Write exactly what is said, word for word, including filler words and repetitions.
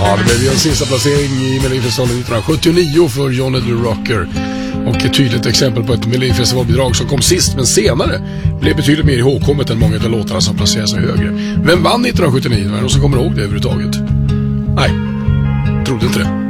Ja, det blev ju en sista placering i Melodifestivalen nittonhundrasjuttionio för Johnny the Rocker. Och ett tydligt exempel på ett Melodifestivalbidrag som kom sist men senare blev betydligt mer ihågkommet än många av låtarna som placerade sig högre. Vem vann nittonhundrasjuttionio? Var det någon som kommer ihåg det överhuvudtaget? Nej, trodde inte det.